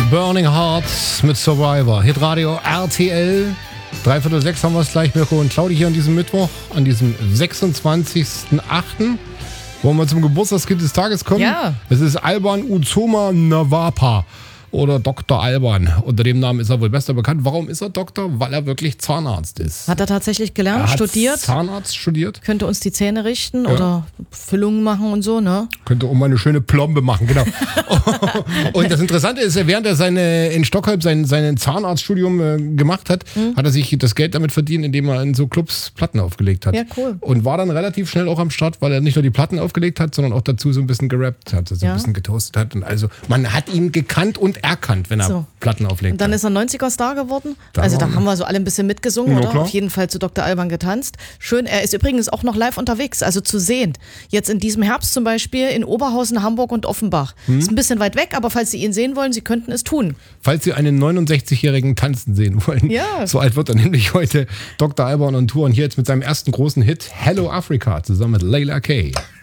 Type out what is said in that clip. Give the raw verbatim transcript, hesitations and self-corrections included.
Burning Hearts mit Survivor. Hitradio R T L. Dreiviertel sechs haben wir es gleich, Mirko und Claudia hier an diesem Mittwoch, an diesem sechsundzwanzigsten achten Wollen wir zum Geburtstagskind des Tages kommen? Ja. Es ist Alban Uzoma Nawapa. Oder Doktor Alban. Unter dem Namen ist er wohl besser bekannt. Warum ist er Doktor? Weil er wirklich Zahnarzt ist. Hat er tatsächlich gelernt, er hat studiert? Zahnarzt studiert. Könnte uns die Zähne richten Ja. oder Füllungen machen und so, ne? Könnte auch mal eine schöne Plombe machen, genau. Und das Interessante ist, während er seine, in Stockholm sein, sein Zahnarztstudium äh, gemacht hat, mhm. hat er sich das Geld damit verdient, indem er in so Clubs Platten aufgelegt hat. Ja, cool. Und war dann relativ schnell auch am Start, weil er nicht nur die Platten aufgelegt hat, sondern auch dazu so ein bisschen gerappt hat, so ja. ein bisschen getoastet hat. Und also man hat ihn gekannt und erkannt, wenn er so Platten auflegt. Und dann hat. ist er neunziger-Star geworden. Da also da wir. haben wir so alle ein bisschen mitgesungen, Ja, oder? klar. Auf jeden Fall zu Doktor Alban getanzt. Schön, er ist übrigens auch noch live unterwegs, also zu sehen. Jetzt in diesem Herbst zum Beispiel in Oberhausen, Hamburg und Offenbach. Hm. Ist ein bisschen weit weg, aber falls Sie ihn sehen wollen, Sie könnten es tun. Falls Sie einen neunundsechzigjährigen tanzen sehen wollen. Ja. So alt wird er nämlich heute. Doktor Alban on Tour und hier jetzt mit seinem ersten großen Hit Hello Africa zusammen mit Layla K.